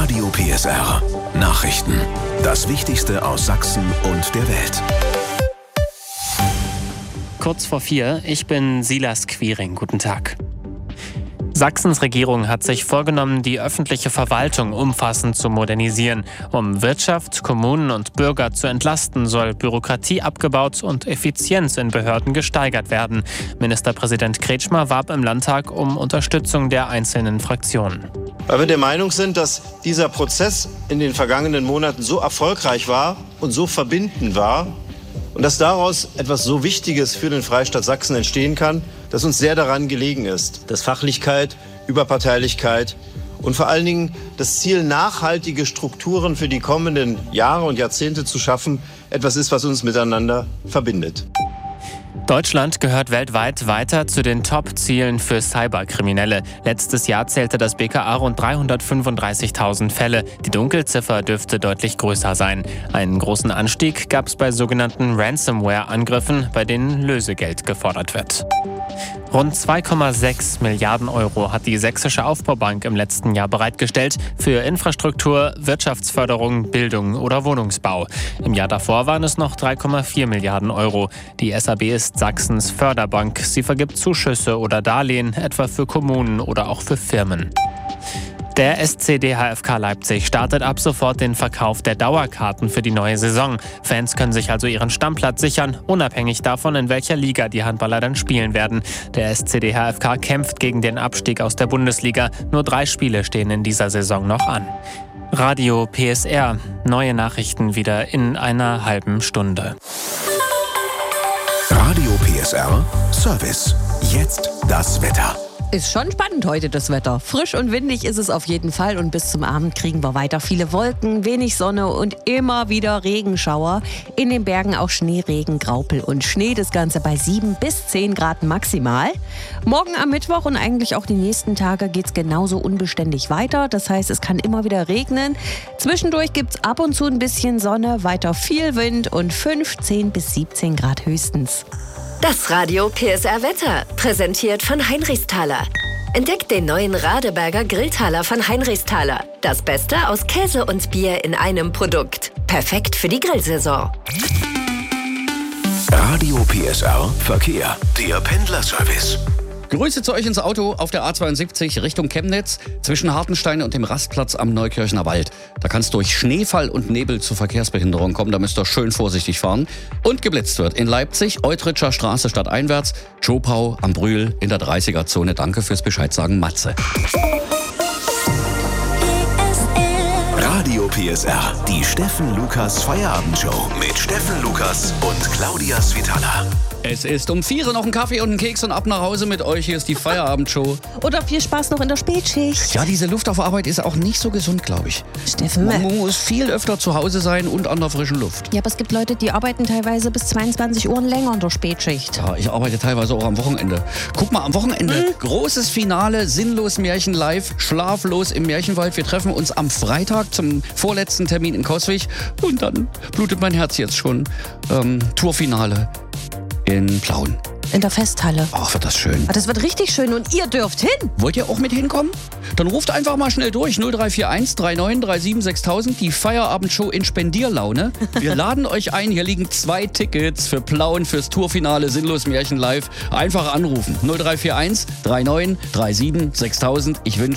Radio PSR. Nachrichten. Das Wichtigste aus Sachsen und der Welt. Kurz vor 4, ich bin Silas Quiring. Guten Tag. Sachsens Regierung hat sich vorgenommen, die öffentliche Verwaltung umfassend zu modernisieren. Um Wirtschaft, Kommunen und Bürger zu entlasten, soll Bürokratie abgebaut und Effizienz in Behörden gesteigert werden. Ministerpräsident Kretschmer warb im Landtag um Unterstützung der einzelnen Fraktionen. Weil wir der Meinung sind, dass dieser Prozess in den vergangenen Monaten so erfolgreich war und so verbindend war und dass daraus etwas so Wichtiges für den Freistaat Sachsen entstehen kann, dass uns sehr daran gelegen ist, dass Fachlichkeit, Überparteilichkeit und vor allen Dingen das Ziel, nachhaltige Strukturen für die kommenden Jahre und Jahrzehnte zu schaffen, etwas ist, was uns miteinander verbindet. Deutschland gehört weltweit weiter zu den Top-Zielen für Cyberkriminelle. Letztes Jahr zählte das BKA rund 335.000 Fälle. Die Dunkelziffer dürfte deutlich größer sein. Einen großen Anstieg gab es bei sogenannten Ransomware-Angriffen, bei denen Lösegeld gefordert wird. Rund 2,6 Milliarden Euro hat die Sächsische Aufbaubank im letzten Jahr bereitgestellt für Infrastruktur, Wirtschaftsförderung, Bildung oder Wohnungsbau. Im Jahr davor waren es noch 3,4 Milliarden Euro. Die SAB ist Sachsens Förderbank. Sie vergibt Zuschüsse oder Darlehen, etwa für Kommunen oder auch für Firmen. Der SC DHFK Leipzig startet ab sofort den Verkauf der Dauerkarten für die neue Saison. Fans können sich also ihren Stammplatz sichern, unabhängig davon, in welcher Liga die Handballer dann spielen werden. Der SC DHFK kämpft gegen den Abstieg aus der Bundesliga. Nur 3 Spiele stehen in dieser Saison noch an. Radio PSR. Neue Nachrichten wieder in einer halben Stunde. Radio PSR Service. Jetzt das Wetter. Ist schon spannend heute, das Wetter. Frisch und windig ist es auf jeden Fall und bis zum Abend kriegen wir weiter viele Wolken, wenig Sonne und immer wieder Regenschauer. In den Bergen auch Schneeregen, Graupel und Schnee. Das Ganze bei 7 bis 10 Grad maximal. Morgen am Mittwoch und eigentlich auch die nächsten Tage geht es genauso unbeständig weiter. Das heißt, es kann immer wieder regnen. Zwischendurch gibt es ab und zu ein bisschen Sonne, weiter viel Wind und 15 bis 17 Grad höchstens. Das Radio PSR Wetter, präsentiert von Heinrichsthaler. Entdeckt den neuen Radeberger Grilltaler von Heinrichsthaler. Das Beste aus Käse und Bier in einem Produkt. Perfekt für die Grillsaison. Radio PSR Verkehr. Der Pendlerservice. Grüße zu euch ins Auto auf der A72 Richtung Chemnitz zwischen Hartenstein und dem Rastplatz am Neukirchner Wald. Da kann es durch Schneefall und Nebel zu Verkehrsbehinderung kommen, da müsst ihr schön vorsichtig fahren. Und geblitzt wird in Leipzig, Eutritscher Straße stadteinwärts, Schopau am Brühl in der 30er-Zone. Danke fürs Bescheidsagen, Matze. Radio PSR, die Steffen Lukas Feierabendshow mit Steffen Lukas und Claudia Svitala. Es ist um 4 noch ein Kaffee und ein Keks und ab nach Hause mit euch. Hier ist die Feierabendshow. Oder viel Spaß noch in der Spätschicht. Ja, diese Luft auf Arbeit ist auch nicht so gesund, glaube ich. Steffen, Man muss viel öfter zu Hause sein und an der frischen Luft. ja, aber es gibt Leute, die arbeiten teilweise bis 22 Uhr und länger in der Spätschicht. Ja, ich arbeite teilweise auch am Wochenende. Guck mal, am Wochenende. Großes Finale, Sinnlos Märchen live, Schlaflos im Märchenwald. Wir treffen uns am Freitag zum vorletzten Termin in Coswig. Und dann blutet mein Herz jetzt schon. Tourfinale in Plauen. In der Festhalle. Ach, wird das schön. Ah, das wird richtig schön und ihr dürft hin. Wollt ihr auch mit hinkommen? Dann ruft einfach mal schnell durch. 0341 39 37 6000. Die Feierabendshow in Spendierlaune. Wir laden euch ein. Hier liegen 2 Tickets für Plauen fürs Tourfinale Sinnlos Märchen live. Einfach anrufen. 0341 39 37 6000. Ich wünsche